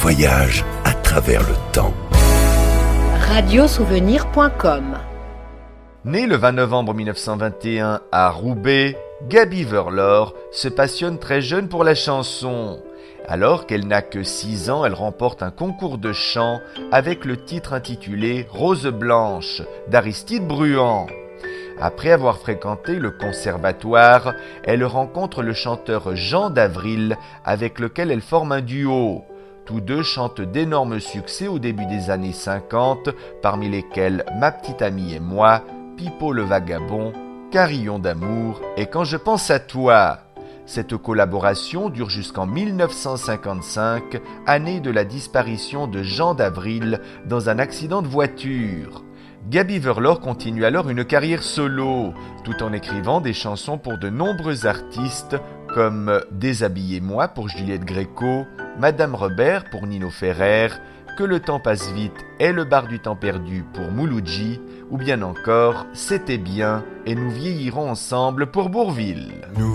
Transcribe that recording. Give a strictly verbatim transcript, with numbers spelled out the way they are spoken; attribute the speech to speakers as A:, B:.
A: voyage à travers le temps.
B: radiosouvenir point com.
C: Née le vingt novembre mille neuf cent vingt et un à Roubaix, Gaby Verlor se passionne très jeune pour la chanson. Alors qu'elle n'a que six ans, elle remporte un concours de chant avec le titre intitulé « Rose blanche » d'Aristide Bruand. Après avoir fréquenté le conservatoire, elle rencontre le chanteur Jean d'Avril avec lequel elle forme un duo. Tous deux chantent d'énormes succès au début des années cinquante, parmi lesquels « Ma petite amie et moi », « Pipo le vagabond », « Carillon d'amour » et « Quand je pense à toi ». Cette collaboration dure jusqu'en mille neuf cent cinquante-cinq, année de la disparition de Jean d'Avril dans un accident de voiture. Gaby Verlor continue alors une carrière solo, tout en écrivant des chansons pour de nombreux artistes comme « Déshabillez-moi » pour Juliette Gréco, « Madame Robert » pour Nino Ferrer, « Que le temps passe vite » et « Le bar du temps perdu » pour Mouloudji, ou bien encore « C'était bien » et « Nous vieillirons ensemble » pour Bourvil.